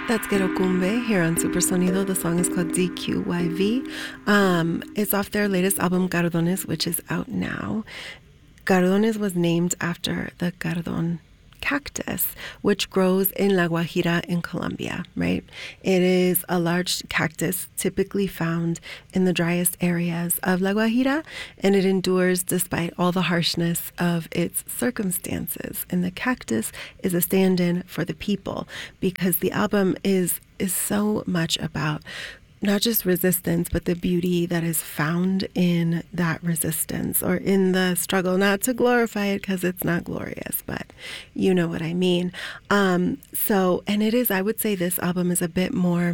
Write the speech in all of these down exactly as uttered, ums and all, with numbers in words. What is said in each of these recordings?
That's Ghetto Cumbe here on Supersonido. The song is called D Q Y V. Um, it's off their latest album, Cardones, which is out now. Cardones was named after the cardon cactus, which grows in La Guajira in Colombia, right? It is a large cactus typically found in the driest areas of La Guajira, and it endures despite all the harshness of its circumstances. And the cactus is a stand-in for the people, because the album is is so much about not just resistance, but the beauty that is found in that resistance or in the struggle. Not to glorify it, because it's not glorious, but you know what I mean. Um, so, and it is, I would say this album is a bit more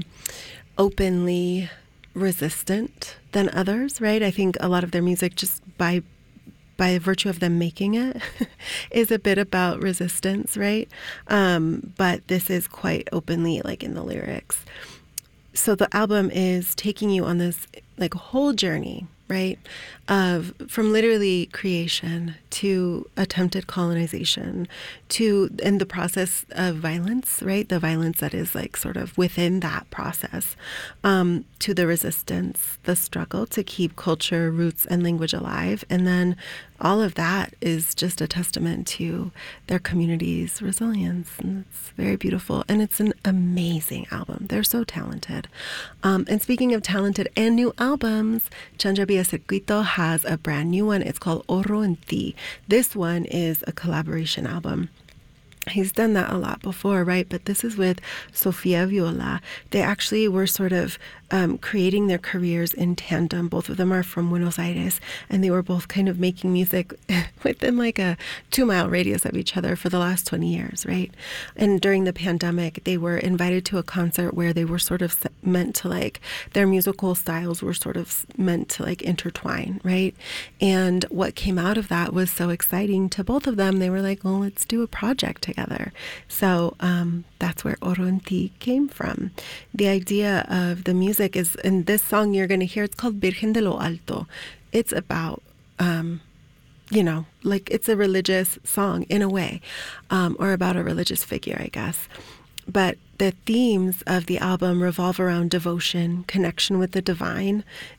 openly resistant than others, right? I think a lot of their music, just by by virtue of them making it, is a bit about resistance, right? Um, but this is quite openly, like, in the lyrics. So the album is taking you on this like whole journey, right, of from literally creation to attempted colonization to in the process of violence, right, the violence that is like sort of within that process, um, to the resistance, the struggle to keep culture, roots, and language alive. And then all of that is just a testament to their community's resilience. And it's very beautiful. And it's an amazing album. They're so talented. Um, and speaking of talented and new albums, Chandra Villa Circuito has a brand new one. It's called Oro en Ti. This one is a collaboration album. He's done that a lot before, right? But this is with Sofia Viola. They actually were sort of um, creating their careers in tandem. Both of them are from Buenos Aires, and they were both kind of making music within like a two-mile radius of each other for the last twenty years, right? And during the pandemic, they were invited to a concert where they were sort of meant to like, their musical styles were sort of meant to like intertwine, right? And what came out of that was so exciting to both of them. They were like, well, let's do a project together. Together. So um, that's where Oro en Ti came from. The idea of the music is, in this song you're going to hear, it's called Virgen de lo Alto. It's about, um, you know, like it's a religious song in a way, um, or about a religious figure, I guess. But the themes of the album revolve around devotion, connection with the divine,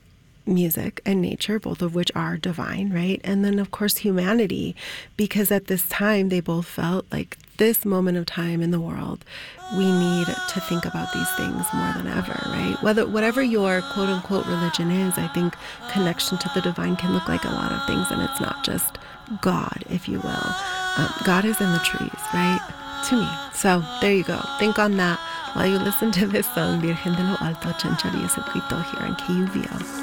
music and nature, both of which are divine, right? And then, of course, humanity, because at this time they both felt like this moment of time in the world, we need to think about these things more than ever, right? Whether whatever your quote unquote religion is, I think connection to the divine can look like a lot of things, and it's not just God, if you will. Um, God is in the trees, right? To me. So there you go. Think on that while you listen to this song, Virgen de lo Alto, Chandra Villa Circuito, here on K U V O.